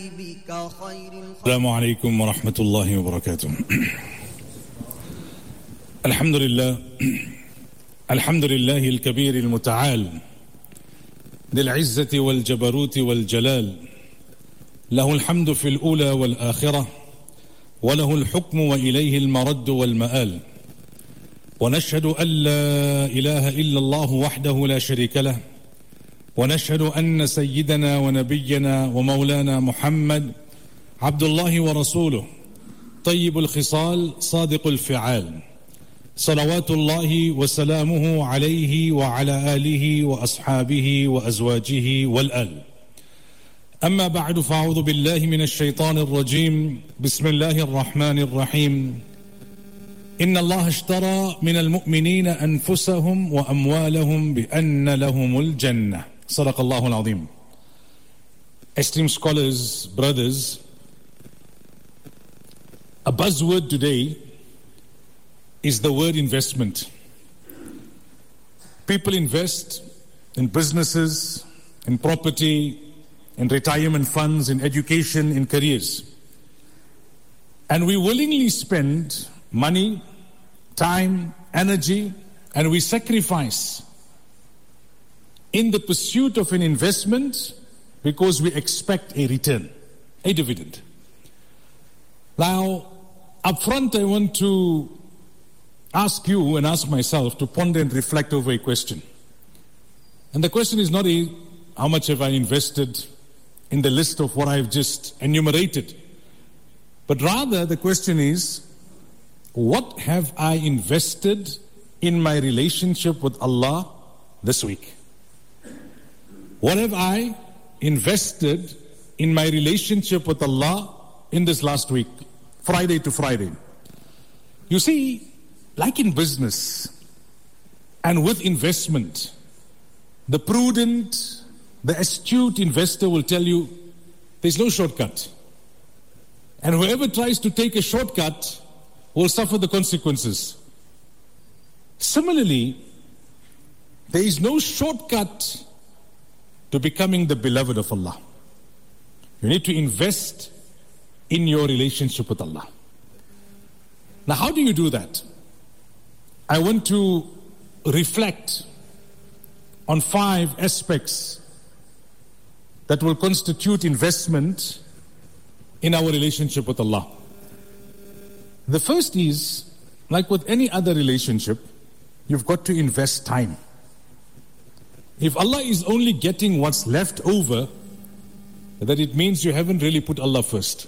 السلام عليكم ورحمة الله وبركاته. الحمد لله الكبير المتعال ذي العزة والجبروت والجلال، له الحمد في الأولى والآخرة، وله الحكم وإليه المرد والمآل. ونشهد أن لا إله إلا الله وحده لا شريك له، ونشهد أن سيدنا ونبينا ومولانا محمد عبد الله ورسوله، طيب الخصال صادق الفعال، صلوات الله وسلامه عليه وعلى آله وأصحابه وأزواجه والآل. أما بعد، فأعوذ بالله من الشيطان الرجيم. بسم الله الرحمن الرحيم. إن الله اشترى من المؤمنين أنفسهم وأموالهم بأن لهم الجنة. صدق الله العظيم. Esteemed scholars, brothers, a buzzword today is the word investment. People invest in businesses, in property, in retirement funds, in education, in careers. And we willingly spend money, time, energy, and we sacrifice in the pursuit of an investment because we expect a return, a dividend. Now, up front, I want to ask you and ask myself to ponder and reflect over a question. And the question is not how much have I invested in the list of what I've just enumerated, but rather the question is, what have I invested in my relationship with Allah this week? What have I invested in my relationship with Allah in this last week, Friday to Friday? You see, like in business and with investment, the prudent, the astute investor will tell you there's no shortcut. And whoever tries to take a shortcut will suffer the consequences. Similarly, there is no shortcut to becoming the beloved of Allah. You need to invest in your relationship with Allah. Now, how do you do that? I want to reflect on 5 aspects that will constitute investment in our relationship with Allah. The first is, like with any other relationship, you've got to invest time. If Allah is only getting what's left over, that it means you haven't really put Allah first.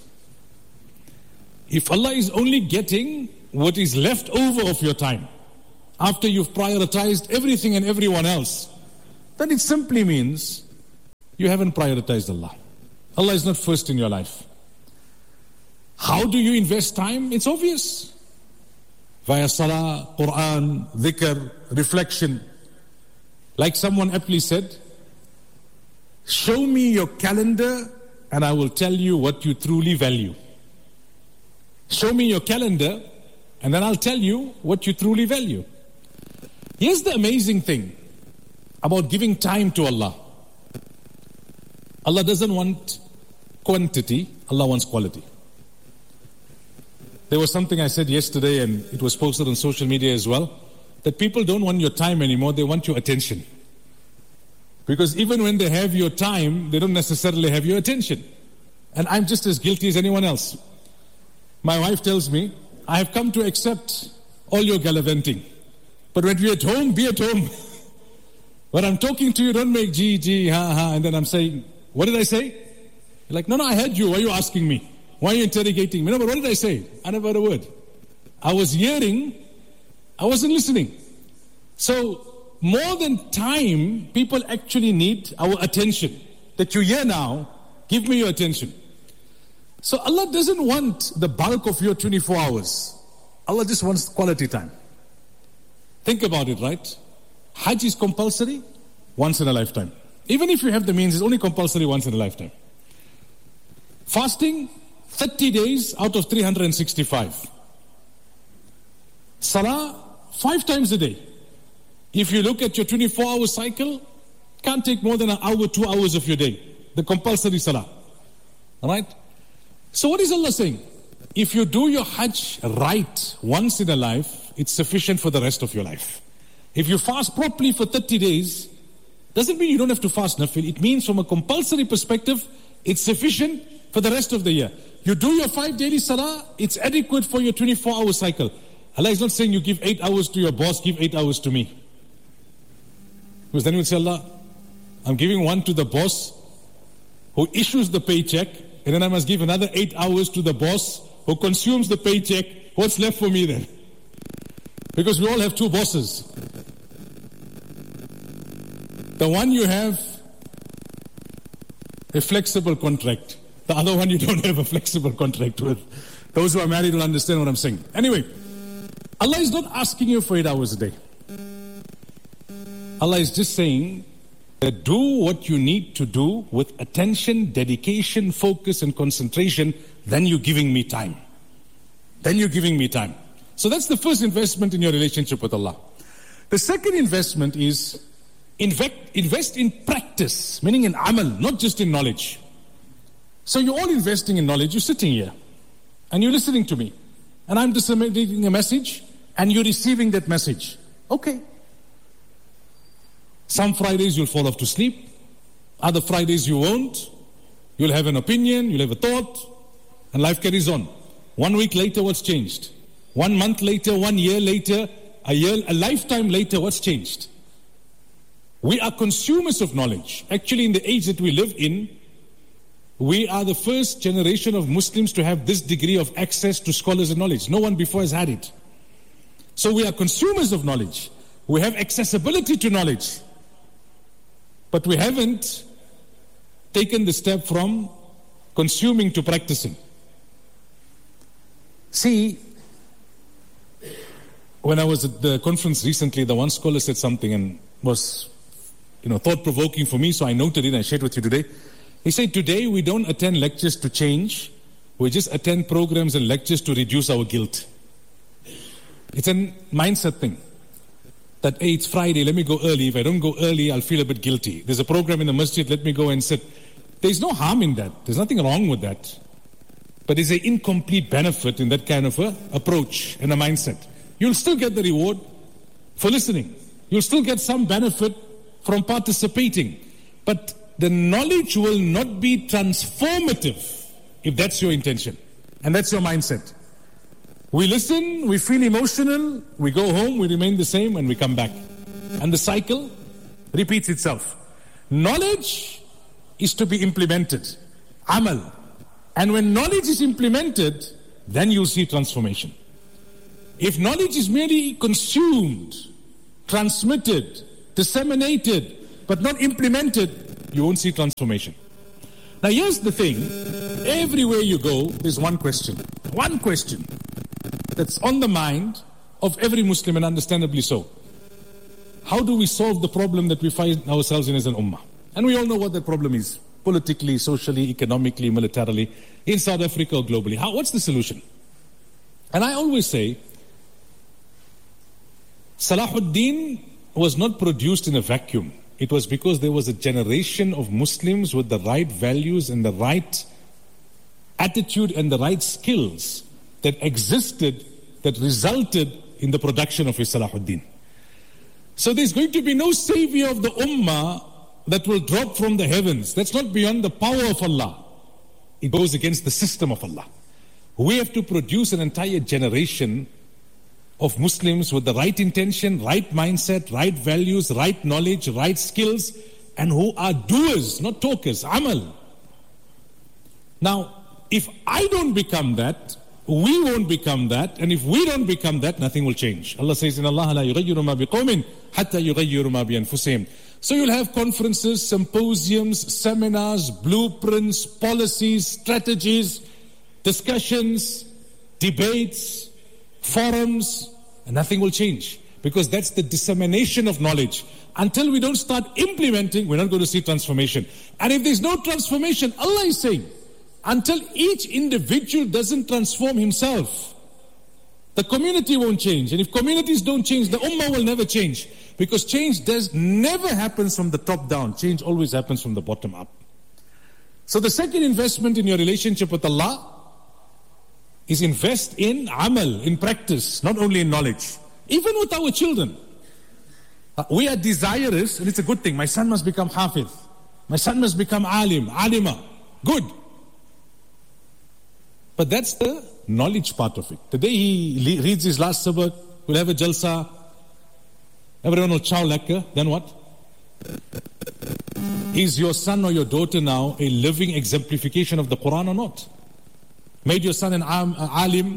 If Allah is only getting what is left over of your time, after you've prioritized everything and everyone else, then it simply means you haven't prioritized Allah. Allah is not first in your life. How do you invest time? It's obvious. Via salah, Quran, dhikr, reflection. Like someone aptly said, show me your calendar and I will tell you what you truly value. Show me your calendar and then I'll tell you what you truly value. Here's the amazing thing about giving time to Allah. Allah doesn't want quantity, Allah wants quality. There was something I said yesterday and it was posted on social media as well, that people don't want your time anymore, they want your attention. Because even when they have your time, they don't necessarily have your attention. And I'm just as guilty as anyone else. My wife tells me, I have come to accept all your gallivanting. But when we're at home, be at home. When I'm talking to you, don't make gee, ha, and then I'm saying, what did I say? You're like, no, I heard you. Why are you asking me? Why are you interrogating me? No, but what did I say? I never heard a word. I was hearing, I wasn't listening. So, more than time, people actually need our attention. That you're here now, give me your attention. So Allah doesn't want the bulk of your 24 hours. Allah just wants quality time. Think about it, right? Hajj is compulsory once in a lifetime. Even if you have the means, it's only compulsory once in a lifetime. Fasting, 30 days out of 365. Salah, 5 times a day. If you look at your 24-hour cycle, can't take more than an hour, 2 hours of your day. The compulsory salah. Alright? So what is Allah saying? If you do your Hajj right once in a life, it's sufficient for the rest of your life. If you fast properly for 30 days, doesn't mean you don't have to fast nafil. It means from a compulsory perspective, it's sufficient for the rest of the year. You do your 5 daily salah, it's adequate for your 24-hour cycle. Allah is not saying you give 8 hours to your boss, give 8 hours to me. Because then you will say, Allah, I'm giving one to the boss who issues the paycheck, and then I must give another 8 hours to the boss who consumes the paycheck. What's left for me then? Because we all have two bosses. The one you have a flexible contract. The other one you don't have a flexible contract with. Those who are married will understand what I'm saying. Anyway, Allah is not asking you for 8 hours a day. Allah is just saying that do what you need to do with attention, dedication, focus and concentration, then you're giving me time. Then you're giving me time. So that's the first investment in your relationship with Allah. The second investment is invest in practice, meaning in amal, not just in knowledge. So you're all investing in knowledge. You're sitting here and you're listening to me and I'm disseminating a message and you're receiving that message. Okay. Some Fridays you'll fall off to sleep. Other Fridays you won't. You'll have an opinion, you'll have a thought, and life carries on. 1 week later, what's changed? 1 month later, 1 year later, a lifetime later, what's changed? We are consumers of knowledge. Actually, in the age that we live in, we are the first generation of Muslims to have this degree of access to scholars and knowledge. No one before has had it. So we are consumers of knowledge. We have accessibility to knowledge. But we haven't taken the step from consuming to practicing. See, when I was at the conference recently, the one scholar said something and was, thought-provoking for me, so I noted it and I shared with you today. He said, today we don't attend lectures to change, we just attend programs and lectures to reduce our guilt. It's a mindset thing. That, hey, it's Friday, let me go early. If I don't go early, I'll feel a bit guilty. There's a program in the masjid, let me go and sit. There's no harm in that. There's nothing wrong with that. But there's an incomplete benefit in that kind of a approach and a mindset. You'll still get the reward for listening. You'll still get some benefit from participating. But the knowledge will not be transformative if that's your intention. And that's your mindset. We listen, we feel emotional, we go home, we remain the same, and we come back. And the cycle repeats itself. Knowledge is to be implemented. Amal. And when knowledge is implemented, then you'll see transformation. If knowledge is merely consumed, transmitted, disseminated, but not implemented, you won't see transformation. Now here's the thing. Everywhere you go, there's one question. One question that's on the mind of every Muslim, and understandably so. How do we solve the problem that we find ourselves in as an ummah? And we all know what that problem is. Politically, socially, economically, militarily, in South Africa or globally. What's the solution? And I always say, Salahuddin was not produced in a vacuum. It was because there was a generation of Muslims with the right values and the right attitude and the right skills that existed, that resulted in the production of his Salahuddin. So there's going to be no savior of the ummah that will drop from the heavens. That's not beyond the power of Allah. It goes against the system of Allah. We have to produce an entire generation of Muslims with the right intention, right mindset, right values, right knowledge, right skills, and who are doers, not talkers, amal. Now, if I don't become that, we won't become that, and if we don't become that, nothing will change. Allah says in Allah, لَا يُغَيِّرُ مَا بِقَوْمٍ حَتَّى يُغَيِّرُ مَا بِأَنفُسِهِمْ. So you'll have conferences, symposiums, seminars, blueprints, policies, strategies, discussions, debates, forums, and nothing will change. Because that's the dissemination of knowledge. Until we don't start implementing, we're not going to see transformation. And if there's no transformation, Allah is saying, until each individual doesn't transform himself, the community won't change. And if communities don't change, the ummah will never change. Because change never happens from the top down. Change always happens from the bottom up. So the second investment in your relationship with Allah is invest in amal, in practice, not only in knowledge. Even with our children. We are desirous, and it's a good thing. My son must become hafiz. My son must become alim, alima. Good. But that's the knowledge part of it. The day he reads his last sabak, we'll have a jalsa, everyone will chow lekker, then what? Is your son or your daughter now a living exemplification of the Quran or not? Made your son an alim,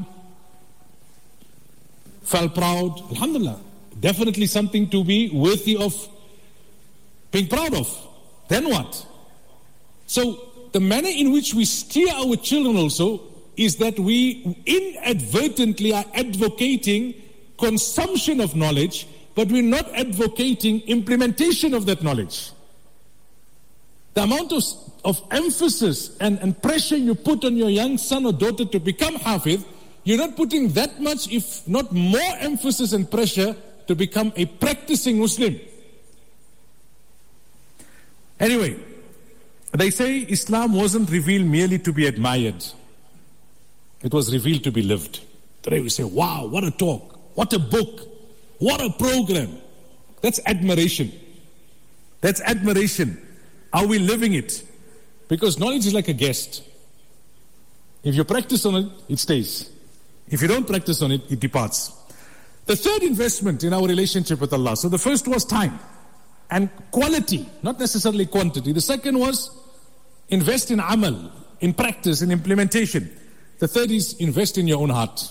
felt proud, alhamdulillah. Definitely something to be worthy of being proud of. Then what? So the manner in which we steer our children also is that we inadvertently are advocating consumption of knowledge, but we're not advocating implementation of that knowledge. The amount of emphasis and pressure you put on your young son or daughter to become hafiz, you're not putting that much, if not more emphasis and pressure to become a practicing Muslim. Anyway, they say Islam wasn't revealed merely to be admired. It was revealed to be lived. Today we say, wow, what a talk, what a book, what a program. That's admiration. That's admiration. Are we living it? Because knowledge is like a guest. If you practice on it, it stays. If you don't practice on it, it departs. The third investment in our relationship with Allah. So the first was time and quality, not necessarily quantity. The second was invest in amal, in practice, in implementation. The third is invest in your own heart.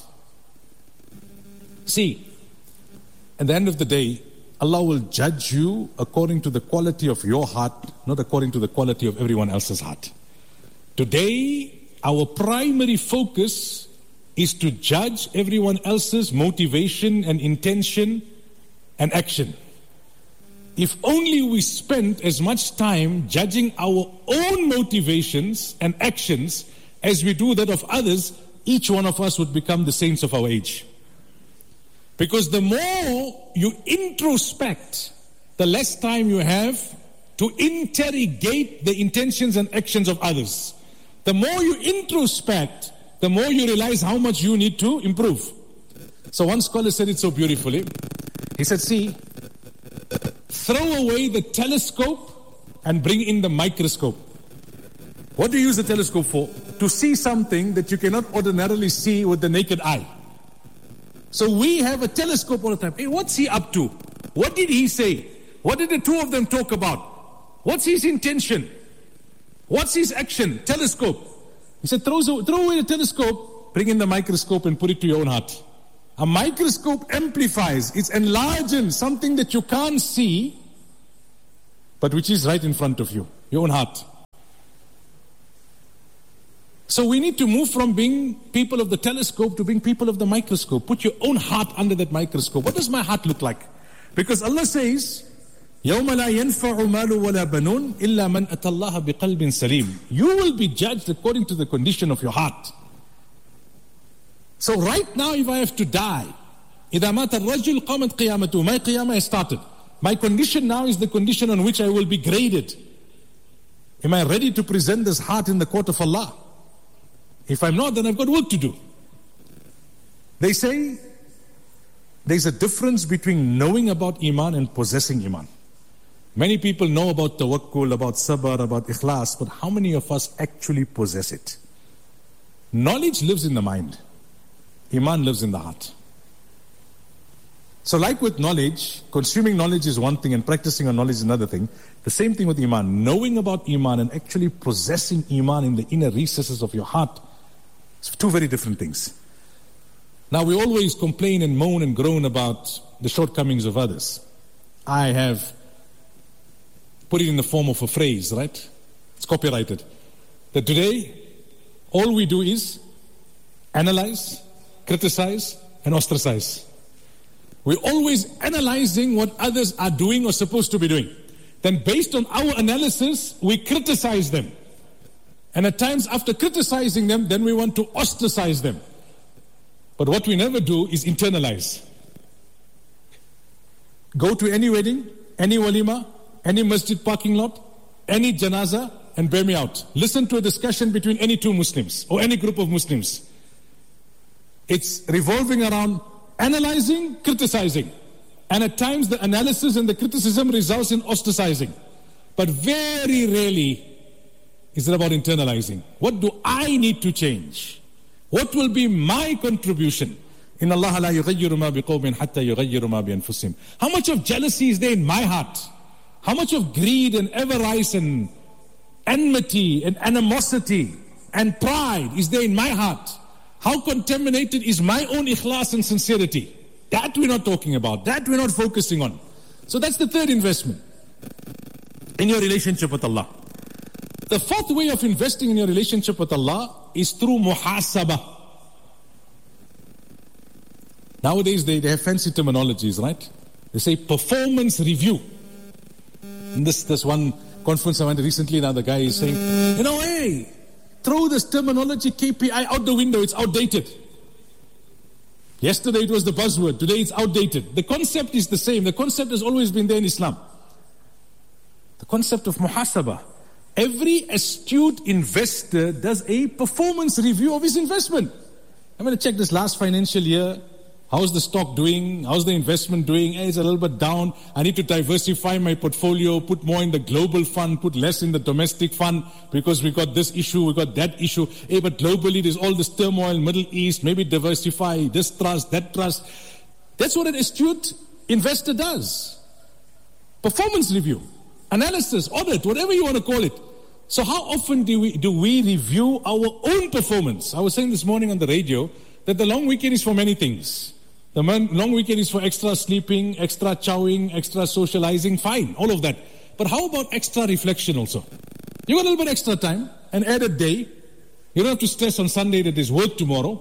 See, at the end of the day, Allah will judge you according to the quality of your heart, not according to the quality of everyone else's heart. Today, our primary focus is to judge everyone else's motivation and intention and action. If only we spent as much time judging our own motivations and actions as we do that of others, each one of us would become the saints of our age. Because the more you introspect, the less time you have to interrogate the intentions and actions of others. The more you introspect, the more you realize how much you need to improve. So one scholar said it so beautifully. He said, see, throw away the telescope and bring in the microscope. What do you use the telescope for? To see something that you cannot ordinarily see with the naked eye. So we have a telescope all the time. Hey, what's he up to? What did he say? What did the two of them talk about? What's his intention? What's his action? Telescope. He said, throw away the telescope, bring in the microscope and put it to your own heart. A microscope amplifies, it's enlarging something that you can't see, but which is right in front of you, your own heart. So we need to move from being people of the telescope to being people of the microscope. Put your own heart under that microscope. What does my heart look like? Because Allah says, يَوْمَ لَا يَنْفَعُ مَالُ وَلَا بَنُونَ إِلَّا مَنْ أَتَى اللَّهَ بِقَلْبٍ سَلِيمٍ. You will be judged according to the condition of your heart. So right now, if I have to die, إِذَا مَاتَ الرَّجُلُ قَامَتْ قِيَامَتُهُ. My qiyamah has started. My condition now is the condition on which I will be graded. Am I ready to present this heart in the court of Allah? If I'm not, then I've got work to do. They say there's a difference between knowing about Iman and possessing Iman. Many people know about tawakkul, about sabr, about ikhlas, but how many of us actually possess it? Knowledge lives in the mind. Iman lives in the heart. So like with knowledge, consuming knowledge is one thing and practicing on knowledge is another thing. The same thing with Iman. Knowing about Iman and actually possessing Iman in the inner recesses of your heart, it's two very different things. Now we always complain and moan and groan about the shortcomings of others. I have put it in the form of a phrase, right? It's copyrighted. That today, all we do is analyze, criticize, and ostracize. We're always analyzing what others are doing or supposed to be doing. Then based on our analysis, we criticize them. And at times after criticizing them, then we want to ostracize them. But what we never do is internalize. Go to any wedding, any walima, any masjid parking lot, any janaza, and bear me out. Listen to a discussion between any two Muslims or any group of Muslims. It's revolving around analyzing, criticizing. And at times the analysis and the criticism results in ostracizing. But very rarely is it about internalizing. What do I need to change? What will be my contribution? In Allah la yughayyiru ma biqawmin hatta yughayyiru ma bi anfusihim. How much of jealousy is there in my heart? How much of greed and avarice and enmity and animosity and pride is there in my heart? How contaminated is my own ikhlas and sincerity? That we're not talking about. That we're not focusing on. So that's the third investment in your relationship with Allah. The fourth way of investing in your relationship with Allah is through muhasabah. Nowadays they have fancy terminologies, right? They say performance review. In this one conference I went to recently, now the guy is saying, hey, throw this terminology KPI out the window, it's outdated. Yesterday it was the buzzword, today it's outdated. The concept is the same. The concept has always been there in Islam. The concept of muhasabah. Every astute investor does a performance review of his investment. I'm going to check this last financial year. How's the stock doing? How's the investment doing? Hey, it's a little bit down. I need to diversify my portfolio, put more in the global fund, put less in the domestic fund because we got this issue, we got that issue. Hey, but globally there's all this turmoil, Middle East, maybe diversify this trust, that trust. That's what an astute investor does. Performance review, analysis, audit, whatever you want to call it. So how often do we review our own performance? I was saying this morning on the radio that the long weekend is for many things. The long weekend is for extra sleeping, extra chowing, extra socializing, fine, all of that. But how about extra reflection also? You got a little bit extra time, an added day. You don't have to stress on Sunday that there's work tomorrow.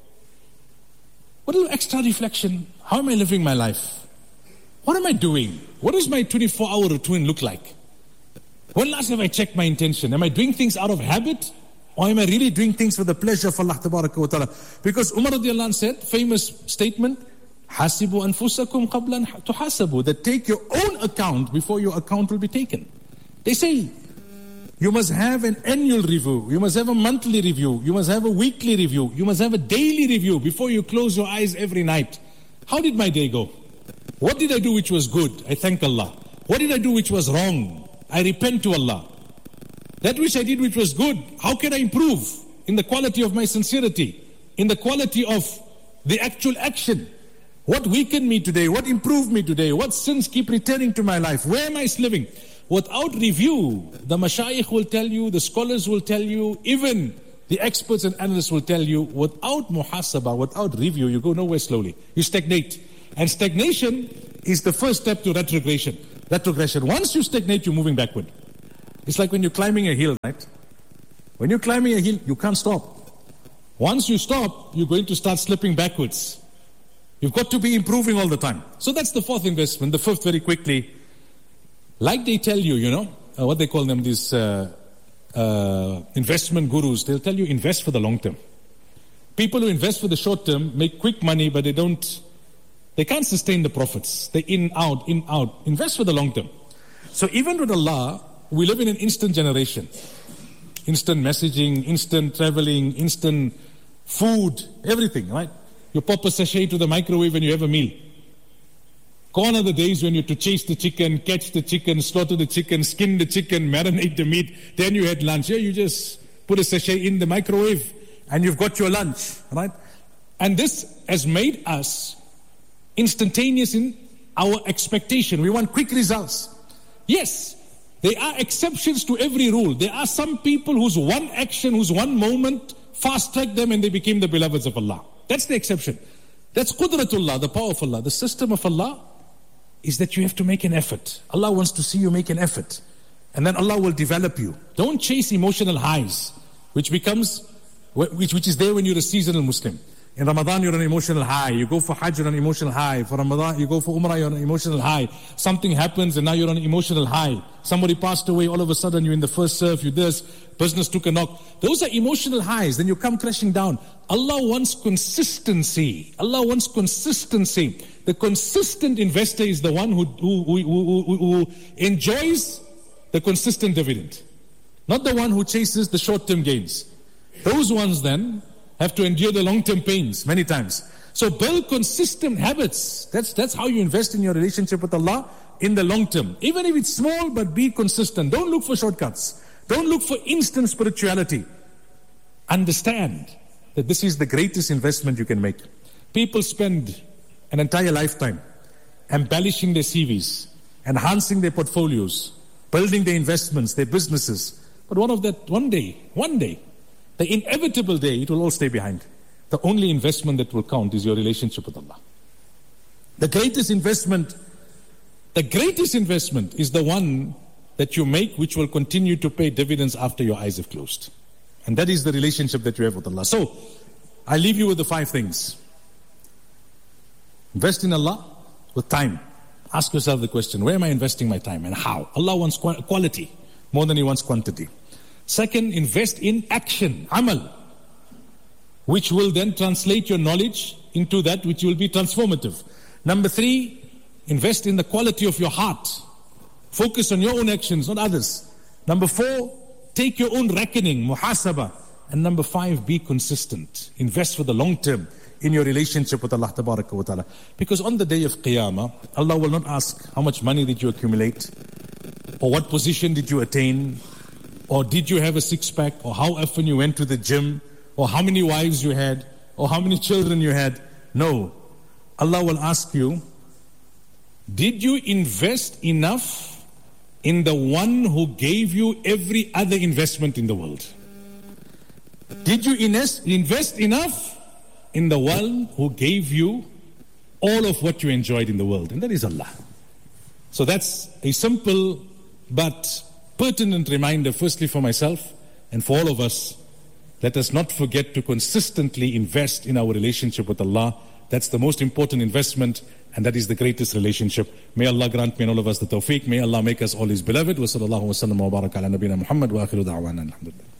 What a little extra reflection. How am I living my life? What am I doing? What does my 24-hour routine look like? When last have I checked my intention? Am I doing things out of habit? Or am I really doing things for the pleasure of Allah Tabaraka wa Ta'ala? Because Umar radiallahu anh said, famous statement, Hasibu anfusakum qablan tuhasabu, that take your own account before your account will be taken. They say, you must have an annual review, you must have a monthly review, you must have a weekly review, you must have a daily review before you close your eyes every night. How did my day go? What did I do which was good? I thank Allah. What did I do which was wrong? I repent to Allah. That which I did which was good, how can I improve in the quality of my sincerity, in the quality of the actual action? What weakened me today? What improved me today? What sins keep returning to my life? Where am I living? Without review, the mashayikh will tell you, the scholars will tell you, even the experts and analysts will tell you, without muhasabah, without review, you go nowhere slowly. You stagnate. And stagnation is the first step to retrogression. Once you stagnate, you're moving backward. It's like when you're climbing a hill, right? When you're climbing a hill, you can't stop. Once you stop, you're going to start slipping backwards. You've got to be improving all the time. So that's the fourth investment. The fifth, very quickly. Like they tell you, what they call them, these investment gurus, they'll tell you invest for the long term. People who invest for the short term make quick money, but they can't sustain the profits. They in, out. Invest for the long term. So even with Allah, we live in an instant generation. Instant messaging, instant traveling, instant food, everything, right? You pop a sachet to the microwave and you have a meal. Gone are the days when you had to chase the chicken, catch the chicken, slaughter the chicken, skin the chicken, marinate the meat, then you had lunch. Here you just put a sachet in the microwave and you've got your lunch, right? And this has made us instantaneous in our expectation. We want quick results. Yes, there are exceptions to every rule. There are some people whose one action, whose one moment fast-tracked them and they became the beloveds of Allah. That's the exception. That's Qudratullah, the power of Allah. The system of Allah is that you have to make an effort. Allah wants to see you make an effort. And then Allah will develop you. Don't chase emotional highs, which is there when you're a seasonal Muslim. In Ramadan, you're on an emotional high. You go for Hajj, you're on an emotional high. For Ramadan, you go for Umrah, you're on an emotional high. Something happens and now you're on an emotional high. Somebody passed away, all of a sudden you're in the first surf, you this, business took a knock. Those are emotional highs, then you come crashing down. Allah wants consistency. Allah wants consistency. The consistent investor is the one who enjoys the consistent dividend. not the one who chases the short-term gains. Those ones then have to endure the long-term pains many times. So build consistent habits. That's how you invest in your relationship with Allah in the long term. Even if it's small, but be consistent. Don't look for shortcuts. Don't look for instant spirituality. Understand that this is the greatest investment you can make. People spend an entire lifetime embellishing their CVs, enhancing their portfolios, building their investments, their businesses. But one day, the inevitable day, it will all stay behind. The only investment that will count is your relationship with Allah. The greatest investment is the one that you make, which will continue to pay dividends after your eyes have closed. And that is the relationship that you have with Allah. So, I leave you with the 5 things. Invest in Allah with time. Ask yourself the question, where am I investing my time and how? Allah wants quality more than He wants quantity. Second, invest in action, amal, which will then translate your knowledge into that which will be transformative. Number 3, invest in the quality of your heart. Focus on your own actions, not others. Number 4, take your own reckoning, muhasabah. And number 5, be consistent. Invest for the long term in your relationship with Allah Tabaraka wa Ta'ala. Because on the day of Qiyamah, Allah will not ask how much money did you accumulate, or what position did you attain, or did you have a six-pack, or how often you went to the gym, or how many wives you had, or how many children you had. No. Allah will ask you, did you invest enough in the one who gave you every other investment in the world? Did you invest enough in the one who gave you all of what you enjoyed in the world? And that is Allah. So that's a simple but pertinent reminder, firstly for myself and for all of us. Let us not forget to consistently invest in our relationship with Allah. That's the most important investment, and that is the greatest relationship. May Allah grant me and all of us the tawfiq. May Allah make us all His beloved. Wa sallallahu wa sallam wa baraka ala nabina Muhammad wa akhiru da'wana alhamdulillah.